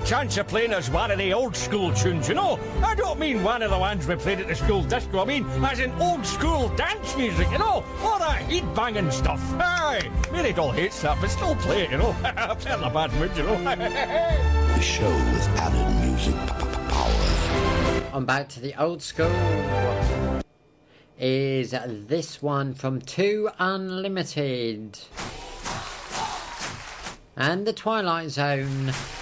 chance of playing us one of the old school tunes, you know. I don't mean one of the ones we played at the school disco. I mean as in old school dance music, you know. All that heat-banging stuff. Aye, Mary Doll hates that, but still play it, you know. I'm in a bad mood, you know. The show with added music power. On back to the old school is this one from 2 Unlimited and the Twilight Zone.